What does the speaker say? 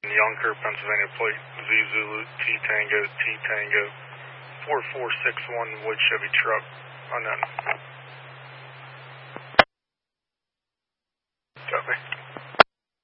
Yonker, Pennsylvania plate, Z Zulu, T Tango, 4461, Wood Chevy truck, unknown.